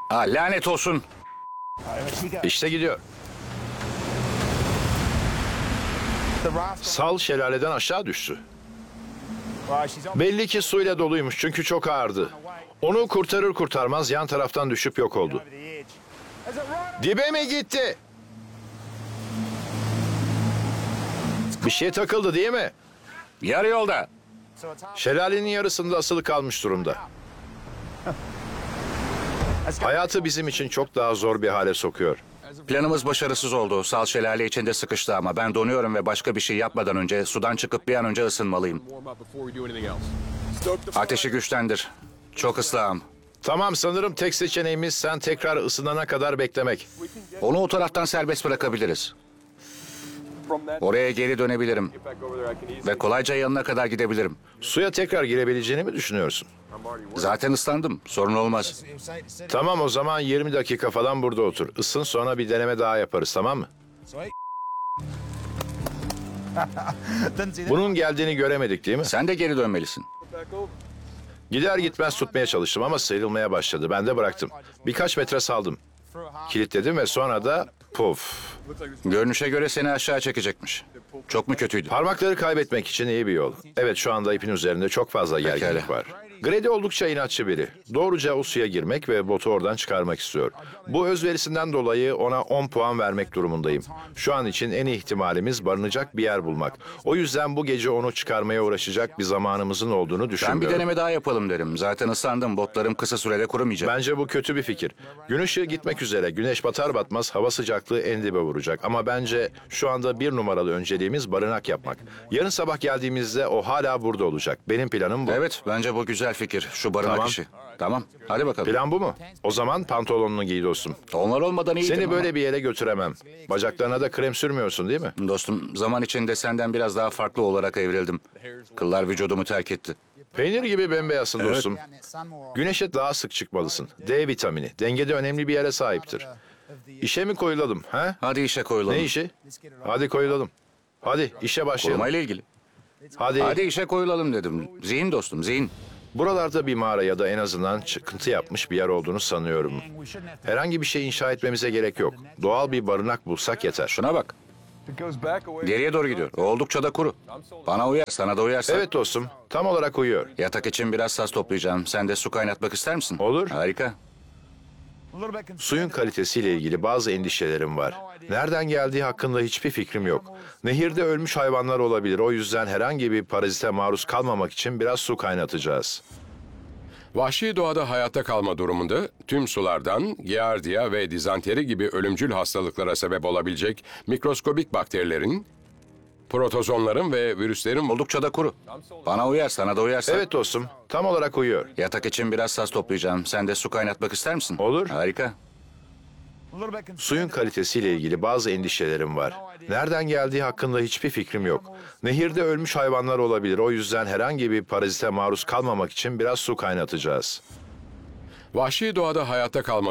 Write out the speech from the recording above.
Lanet olsun. İşte gidiyor. Sal şelaleden aşağı düştü. Belli ki suyla doluymuş çünkü çok ağırdı. Onu kurtarır kurtarmaz yan taraftan düşüp yok oldu. Dibe mi gitti? Bir şey takıldı değil mi? Yarı yolda. Şelalenin yarısında asılı kalmış durumda. Hayatı bizim için çok daha zor bir hale sokuyor. Planımız başarısız oldu. Sal şelale içinde sıkıştı ama ben donuyorum ve başka bir şey yapmadan önce sudan çıkıp bir an önce ısınmalıyım. Ateşi güçlendir. Çok ıslahım. Tamam, sanırım tek seçeneğimiz sen tekrar ısınana kadar beklemek. Onu o taraftan serbest bırakabiliriz. Oraya geri dönebilirim. Ve kolayca yanına kadar gidebilirim. Suya tekrar girebileceğini mi düşünüyorsun? Zaten ıslandım. Sorun olmaz. Tamam, o zaman 20 dakika falan burada otur. Isın, sonra bir deneme daha yaparız, tamam mı? Bunun geldiğini göremedik değil mi? Sen de geri dönmelisin. Gider gitmez tutmaya çalıştım ama sıyrılmaya başladı. Ben de bıraktım. Birkaç metre saldım. Kilitledim ve sonra da puf. Görünüşe göre seni aşağı çekecekmiş. Çok mu kötüydü? Parmakları kaybetmek için iyi bir yol. Evet, şu anda ipin üzerinde çok fazla gerginlik Pekala. var. Grady oldukça inatçı biri. Doğruca o suya girmek ve botu oradan çıkarmak istiyor. Bu özverisinden dolayı ona 10 puan vermek durumundayım. Şu an için en iyi ihtimalimiz barınacak bir yer bulmak. O yüzden bu gece onu çıkarmaya uğraşacak bir zamanımızın olduğunu Ben bir düşünmüyorum. deneme daha yapalım derim. Zaten ıslandım. Botlarım kısa sürede kurumayacak. Bence bu kötü bir fikir. Gün ışığı gitmek üzere. Güneş batar batmaz hava sıcaklığı en dibe vuracak. Ama bence şu anda bir numaralı önceliğimiz barınak yapmak. Yarın sabah geldiğimizde o hala burada olacak. Benim planım bu. Evet, bence bu güzel fikir. Şu barınak Tamam. işi. Tamam, hadi bakalım. Plan bu mu? O zaman pantolonunu giy dostum. Onlar olmadan iyiydim Seni ama. böyle bir yere götüremem. Bacaklarına da krem sürmüyorsun değil mi? Dostum, zaman içinde senden biraz daha farklı olarak evrildim. Kıllar vücudumu terk etti. Peynir gibi bembeyazsın dostum. Güneşe daha sık çıkmalısın. D vitamini dengede önemli bir yere sahiptir. İşe mi koyulalım? Ha? Hadi işe koyulalım. Ne işi? Hadi koyulalım. Hadi işe başlayalım. Korumayla ilgili. Hadi. Hadi işe koyulalım dedim. Zihin dostum, zihin. Buralarda bir mağara ya da en azından çıkıntı yapmış bir yer olduğunu sanıyorum. Herhangi bir şey inşa etmemize gerek yok. Doğal bir barınak bulsak yeter. Şuna bak. Geriye doğru gidiyor. Oldukça da kuru. Bana uyar, sana da uyarsa. Evet dostum, tam olarak uyuyor. Yatak için biraz saz toplayacağım. Sen de su kaynatmak ister misin? Olur. Harika. Suyun kalitesiyle ilgili bazı endişelerim var. Nereden geldiği hakkında hiçbir fikrim yok. Nehirde ölmüş hayvanlar olabilir. O yüzden herhangi bir parazite maruz kalmamak için biraz su kaynatacağız. Vahşi doğada hayatta kalma durumunda tüm sulardan giardia ve dizanteri gibi ölümcül hastalıklara sebep olabilecek mikroskobik bakterilerin, protozonların ve virüslerin Oldukça da kuru. Bana uyar, sana da uyarsa. Evet dostum, tam olarak uyuyor. Yatak için biraz saz toplayacağım. Sen de su kaynatmak ister misin? Olur. Harika. Suyun kalitesiyle ilgili bazı endişelerim var. Nereden geldiği hakkında hiçbir fikrim yok. Nehirde ölmüş hayvanlar olabilir. O yüzden herhangi bir parazite maruz kalmamak için biraz su kaynatacağız. vahşi doğada hayatta kalma